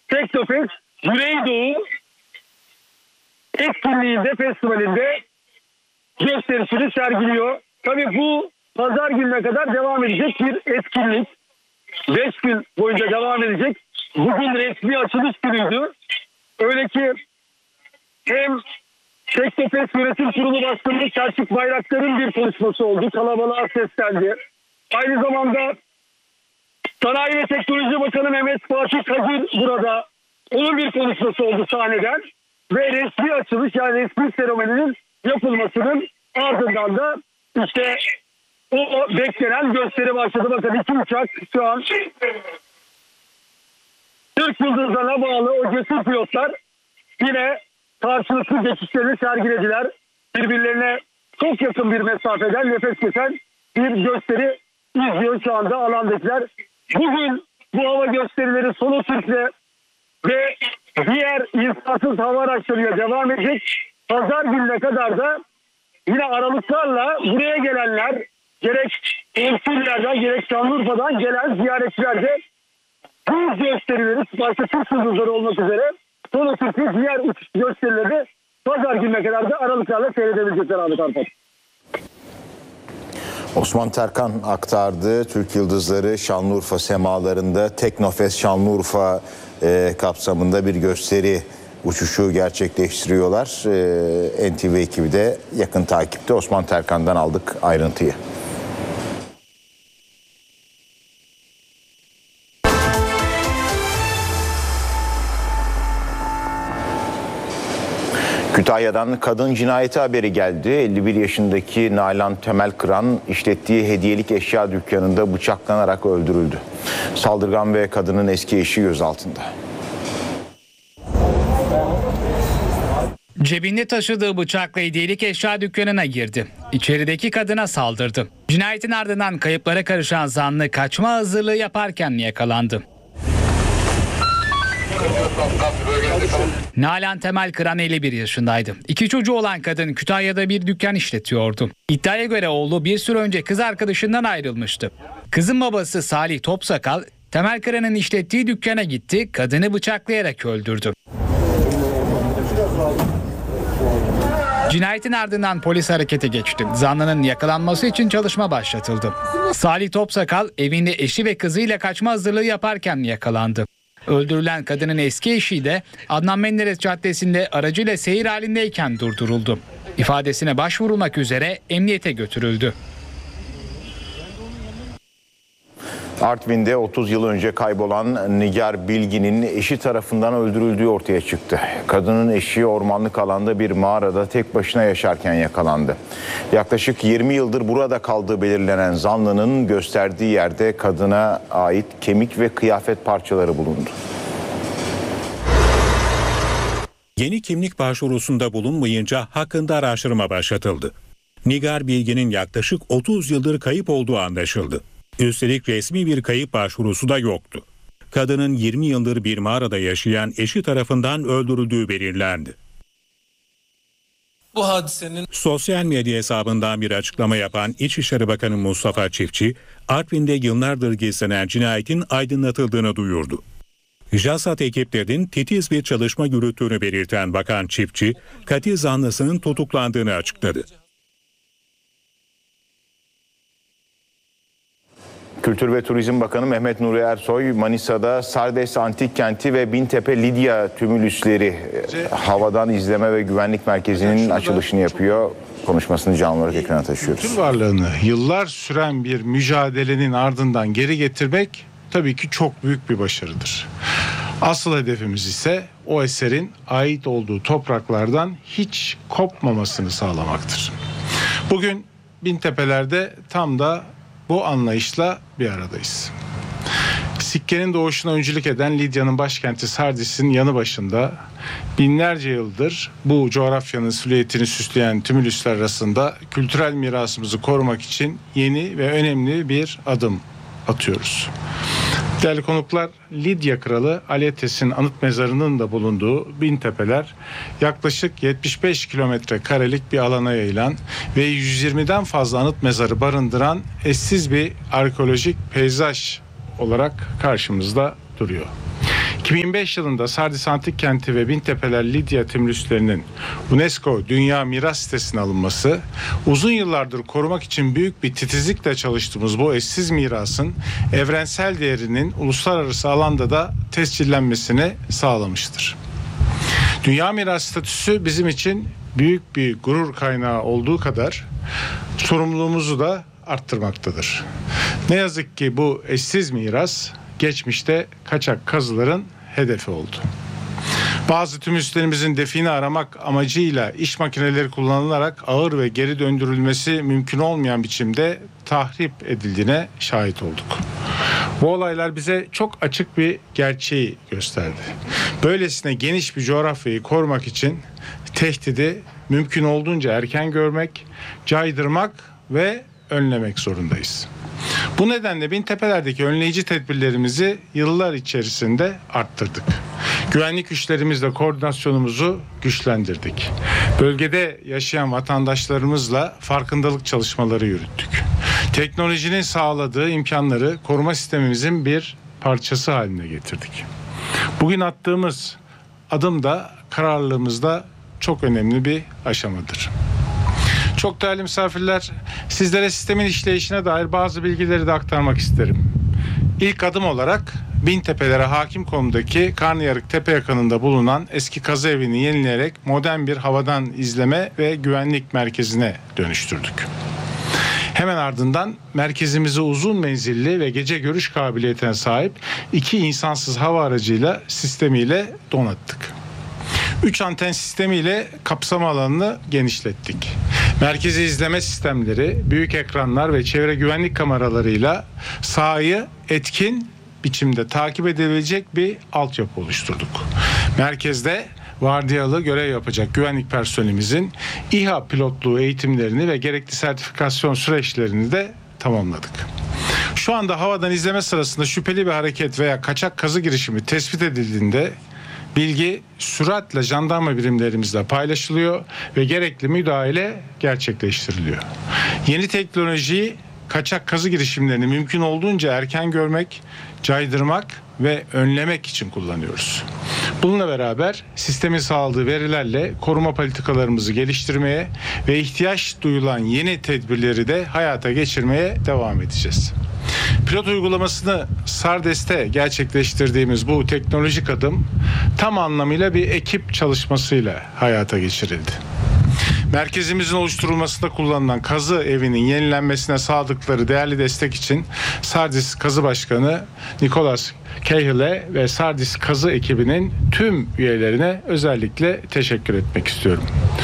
Teknofest Güneydoğu etkinliğinde, festivalinde gösterisini sergiliyor. Tabii bu pazar gününe kadar devam edecek bir etkinlik. 5 gün boyunca devam edecek. Bugün resmi açılış günüydü. Öyle ki hem Teknofest Yönetim Kurulu Başkanı Selçuk Bayraktar'ın bir konuşması oldu. Kalabalığa seslendi. Aynı zamanda Sanayi ve Teknoloji Bakanı Mehmet Fatih Kazır burada. Onun bir konuşması oldu sahneden. Ve resmi açılış, yani resmi seremoninin yapılmasının ardından da işte o beklenen gösteri başladı. Bakın 2 uçak şu an Türk Yıldızlarına bağlı o cesur pilotlar yine karşılıklı geçişlerini sergilediler. Birbirlerine çok yakın bir mesafeden nefes kesen bir gösteri izliyor şu anda alandakiler. Bugün bu hava gösterileri Solo Türk'le ve diğer insansız hava araçlarıyla devam edecek. Pazar gününe kadar da yine aralıklarla buraya gelenler, gerek Ersinler'den gerek Şanlıurfa'dan gelen ziyaretçiler de bu gösterileri, başta Türk Yıldızları olmak üzere Solo Türk'ün diğer uçuş gösterileri pazar gününe kadar da aralıklarla seyredebilecekler Ahmet Arpat. Osman Terkan aktardı. Türk Yıldızları Şanlıurfa semalarında Teknofest Şanlıurfa kapsamında bir gösteri uçuşu gerçekleştiriyorlar. NTV ekibi de yakın takipte. Osman Terkan'dan aldık ayrıntıyı. Kütahya'dan kadın cinayeti haberi geldi. 51 yaşındaki Nalan Temelkıran işlettiği hediyelik eşya dükkanında bıçaklanarak öldürüldü. Saldırgan ve kadının eski eşi gözaltında. Cebinde taşıdığı bıçakla hediyelik eşya dükkanına girdi. İçerideki kadına saldırdı. Cinayetin ardından kayıplara karışan zanlı kaçma hazırlığı yaparken yakalandı. Nalan Temelkıran 51 yaşındaydı. 2 çocuğu olan kadın Kütahya'da bir dükkan işletiyordu. İddiaya göre oğlu bir süre önce kız arkadaşından ayrılmıştı. Kızın babası Salih Topsakal, Temelkıran'ın işlettiği dükkana gitti, kadını bıçaklayarak öldürdü. Cinayetin ardından polis harekete geçti. Zanlının yakalanması için çalışma başlatıldı. Salih Topsakal evinde eşi ve kızıyla kaçma hazırlığı yaparken yakalandı. Öldürülen kadının eski eşi de Adnan Menderes Caddesi'nde aracıyla seyir halindeyken durduruldu. İfadesine başvurulmak üzere emniyete götürüldü. Artvin'de 30 yıl önce kaybolan Nigar Bilgin'in eşi tarafından öldürüldüğü ortaya çıktı. Kadının eşi ormanlık alanda bir mağarada tek başına yaşarken yakalandı. Yaklaşık 20 yıldır burada kaldığı belirlenen zanlının gösterdiği yerde kadına ait kemik ve kıyafet parçaları bulundu. Yeni kimlik başvurusunda bulunmayınca hakkında araştırma başlatıldı. Nigar Bilgin'in yaklaşık 30 yıldır kayıp olduğu anlaşıldı. Üstelik resmi bir kayıp başvurusu da yoktu. Kadının 20 yıldır bir mağarada yaşayan eşi tarafından öldürüldüğü belirlendi. Bu hadisenin sosyal medya hesabından bir açıklama yapan İçişleri Bakanı Mustafa Çiftçi, Artvin'de yıllardır gizlenen cinayetin aydınlatıldığını duyurdu. JASAT ekiplerinin titiz bir çalışma yürüttüğünü belirten Bakan Çiftçi, katil zanlısının tutuklandığını açıkladı. Kültür ve Turizm Bakanı Mehmet Nuri Ersoy, Manisa'da Sardes Antik Kenti ve Bintepe Lidya Tümülüsleri havadan izleme ve güvenlik merkezinin açılışını yapıyor. Konuşmasını canlı olarak ekrana taşıyoruz. Kültür varlığını yıllar süren bir mücadelenin ardından geri getirmek tabii ki çok büyük bir başarıdır. Asıl hedefimiz ise o eserin ait olduğu topraklardan hiç kopmamasını sağlamaktır. Bugün Bintepe'lerde tam da bu anlayışla bir aradayız. Sikkenin doğuşuna öncülük eden Lidya'nın başkenti Sardis'in yanı başında binlerce yıldır bu coğrafyanın silüetini süsleyen tümülüsler arasında kültürel mirasımızı korumak için yeni ve önemli bir adım atıyoruz. Değerli konuklar, Lidya Kralı Aletes'in anıt mezarının da bulunduğu Bintepeler yaklaşık 75 kilometre karelik bir alana yayılan ve 120'den fazla anıt mezarı barındıran eşsiz bir arkeolojik peyzaj olarak karşımızda duruyor. 2005 yılında Sardis Antik Kenti ve Bintepeler Lidya Timrüslerinin UNESCO Dünya Miras Sitesi'ne alınması, uzun yıllardır korumak için büyük bir titizlikle çalıştığımız bu eşsiz mirasın evrensel değerinin uluslararası alanda da tescillenmesini sağlamıştır. Dünya miras statüsü bizim için büyük bir gurur kaynağı olduğu kadar sorumluluğumuzu da arttırmaktadır. Ne yazık ki bu eşsiz miras geçmişte kaçak kazıların hedefi oldu. Bazı tümüslerimizin defini aramak amacıyla iş makineleri kullanılarak ağır ve geri döndürülmesi mümkün olmayan biçimde tahrip edildiğine şahit olduk. Bu olaylar bize çok açık bir gerçeği gösterdi. Böylesine geniş bir coğrafyayı korumak için tehdidi mümkün olduğunca erken görmek, caydırmak ve önlemek zorundayız. Bu nedenle Bintepeler'deki önleyici tedbirlerimizi yıllar içerisinde arttırdık. Güvenlik güçlerimizle koordinasyonumuzu güçlendirdik. Bölgede yaşayan vatandaşlarımızla farkındalık çalışmaları yürüttük. Teknolojinin sağladığı imkanları koruma sistemimizin bir parçası haline getirdik. Bugün attığımız adım da kararlılığımızda çok önemli bir aşamadır. Çok değerli misafirler, sizlere sistemin işleyişine dair bazı bilgileri de aktarmak isterim. İlk adım olarak Bintepeler'e hakim konumdaki Karnıyarık Tepe yakınında bulunan eski kazı evini yenileyerek modern bir havadan izleme ve güvenlik merkezine dönüştürdük. Hemen ardından merkezimizi uzun menzilli ve gece görüş kabiliyetine sahip 2 insansız hava aracıyla sistemiyle donattık. 3 anten sistemiyle kapsama alanını genişlettik. Merkezi izleme sistemleri, büyük ekranlar ve çevre güvenlik kameralarıyla sahayı etkin biçimde takip edebilecek bir altyapı oluşturduk. Merkezde vardiyalı görev yapacak güvenlik personelimizin İHA pilotluğu eğitimlerini ve gerekli sertifikasyon süreçlerini de tamamladık. Şu anda havadan izleme sırasında şüpheli bir hareket veya kaçak kazı girişimi tespit edildiğinde bilgi süratle jandarma birimlerimizle paylaşılıyor ve gerekli müdahale gerçekleştiriliyor. Yeni teknolojiyi kaçak kazı girişimlerini mümkün olduğunca erken görmek, caydırmak ve önlemek için kullanıyoruz. Bununla beraber sistemin sağladığı verilerle koruma politikalarımızı geliştirmeye ve ihtiyaç duyulan yeni tedbirleri de hayata geçirmeye devam edeceğiz. Pilot uygulamasını Sardes'te gerçekleştirdiğimiz bu teknolojik adım tam anlamıyla bir ekip çalışmasıyla hayata geçirildi. Merkezimizin oluşturulmasında kullanılan kazı evinin yenilenmesine sağladıkları değerli destek için Sardis Kazı Başkanı Nicholas Cahill'e ve Sardis Kazı ekibinin tüm üyelerine özellikle teşekkür etmek istiyorum.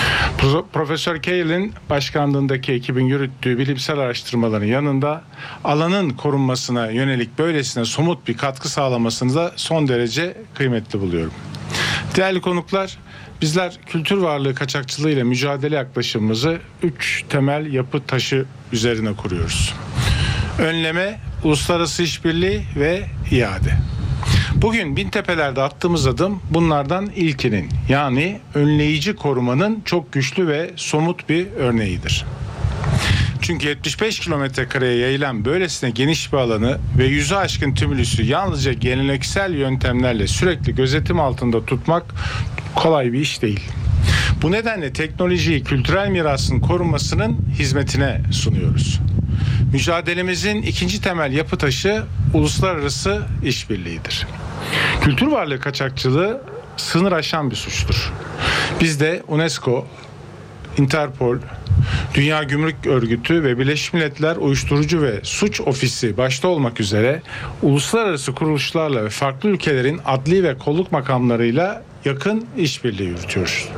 Profesör Cahill'in başkanlığındaki ekibin yürüttüğü bilimsel araştırmaların yanında alanın korunmasına yönelik böylesine somut bir katkı sağlamasını da son derece kıymetli buluyorum. Değerli konuklar, bizler kültür varlığı kaçakçılığı ile mücadele yaklaşımımızı 3 temel yapı taşı üzerine kuruyoruz. Önleme, uluslararası işbirliği ve iade. Bugün Bintepeler'de attığımız adım bunlardan ilkinin, yani önleyici korumanın çok güçlü ve somut bir örneğidir. Çünkü 75 kilometrekareye yayılan böylesine geniş bir alanı ve 100'ü aşkın tümülüsü yalnızca geleneksel yöntemlerle sürekli gözetim altında tutmak kolay bir iş değil. Bu nedenle teknolojiyi kültürel mirasın korunmasının hizmetine sunuyoruz. Mücadelemizin ikinci temel yapı taşı uluslararası işbirliğidir. Kültür varlığı kaçakçılığı sınır aşan bir suçtur. Biz de UNESCO, Interpol, Dünya Gümrük Örgütü ve Birleşmiş Milletler Uyuşturucu ve Suç Ofisi başta olmak üzere uluslararası kuruluşlarla ve farklı ülkelerin adli ve kolluk makamlarıyla yakın işbirliği yürütüyoruz.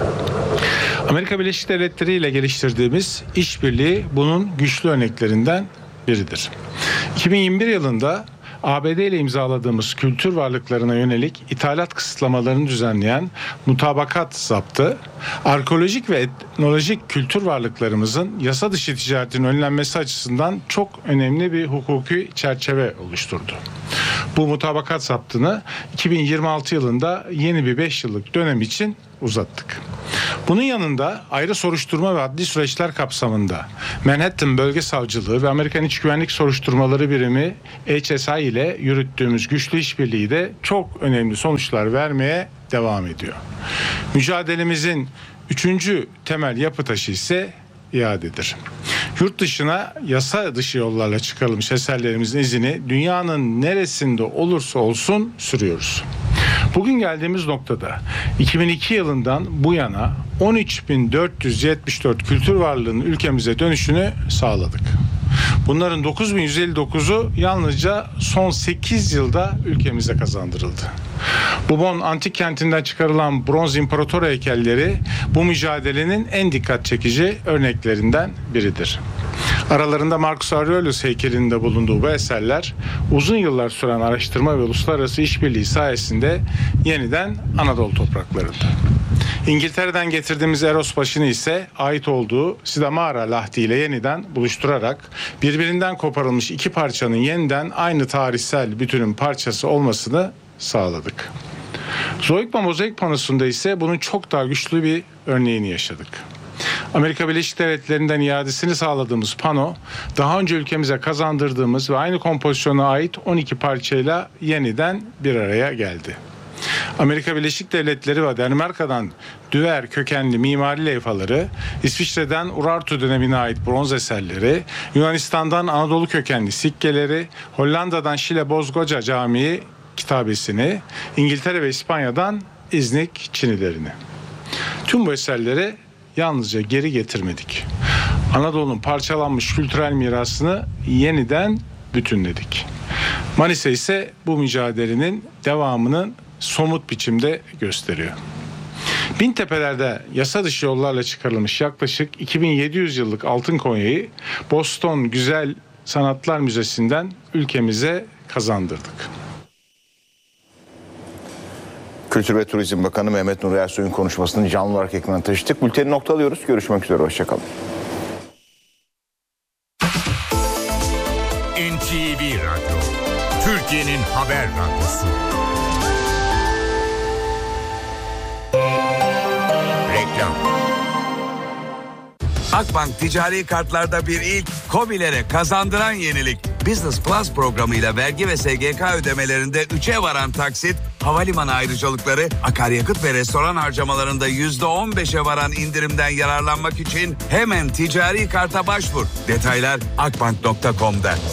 Amerika Birleşik Devletleri ile geliştirdiğimiz işbirliği bunun güçlü örneklerinden biridir. 2021 yılında ABD ile imzaladığımız kültür varlıklarına yönelik ithalat kısıtlamalarını düzenleyen mutabakat zaptı, arkeolojik ve etnolojik kültür varlıklarımızın yasa dışı ticaretinin önlenmesi açısından çok önemli bir hukuki çerçeve oluşturdu. Bu mutabakat zaptını 2026 yılında yeni bir 5 yıllık dönem için uzattık. Bunun yanında ayrı soruşturma ve adli süreçler kapsamında Manhattan Bölge Savcılığı ve Amerikan İç Güvenlik Soruşturmaları Birimi HSI ile yürüttüğümüz güçlü işbirliği de çok önemli sonuçlar vermeye devam ediyor. Mücadelemizin 3. temel yapı taşı ise iadedir. Yurt dışına yasa dışı yollarla çıkarılmış eserlerimizin izini dünyanın neresinde olursa olsun sürüyoruz. Bugün geldiğimiz noktada 2002 yılından bu yana 13.474 kültür varlığının ülkemize dönüşünü sağladık. Bunların 9.159'u yalnızca son 8 yılda ülkemize kazandırıldı. Bubon antik kentinden çıkarılan bronz imparator heykelleri bu mücadelenin en dikkat çekici örneklerinden biridir. Aralarında Marcus Aurelius heykelinin de bulunduğu bu eserler uzun yıllar süren araştırma ve uluslararası işbirliği sayesinde yeniden Anadolu topraklarında. İngiltere'den getirdiğimiz Eros başını ise ait olduğu Sidamara lahti ile yeniden buluşturarak birbirinden koparılmış iki parçanın yeniden aynı tarihsel bütünün parçası olmasını sağladık. Zoikma mozaik panosunda ise bunun çok daha güçlü bir örneğini yaşadık. Amerika Birleşik Devletleri'nden iadesini sağladığımız pano, daha önce ülkemize kazandırdığımız ve aynı kompozisyona ait 12 parçayla yeniden bir araya geldi. Amerika Birleşik Devletleri ve Danimarka'dan Düver kökenli mimari levhaları, İsviçre'den Urartu dönemine ait bronz eserleri, Yunanistan'dan Anadolu kökenli sikkeleri, Hollanda'dan Şile Bozgoca Camii kitabesini, İngiltere ve İspanya'dan İznik çinilerini. Tüm bu eserleri yalnızca geri getirmedik. Anadolu'nun parçalanmış kültürel mirasını yeniden bütünledik. Manisa ise bu mücadelenin devamının somut biçimde gösteriyor. Bintepeler'de yasa dışı yollarla çıkarılmış yaklaşık 2700 yıllık altın konyayı Boston Güzel Sanatlar Müzesi'nden ülkemize kazandırdık. Kültür ve Turizm Bakanı Mehmet Nur Ersoy'un konuşmasını canlı olarak ekrana taşıdık. Bülteni noktalıyoruz. Görüşmek üzere. Hoşçakalın. NTV Radyo, Türkiye'nin haber radyosu. Reklam. Akbank ticari kartlarda bir ilk, KOBİ'lere kazandıran yenilik. Business Plus programıyla vergi ve SGK ödemelerinde 3'e varan taksit, havalimanı ayrıcalıkları, akaryakıt ve restoran harcamalarında %15'e varan indirimden yararlanmak için hemen ticari karta başvur. Detaylar akbank.com'da.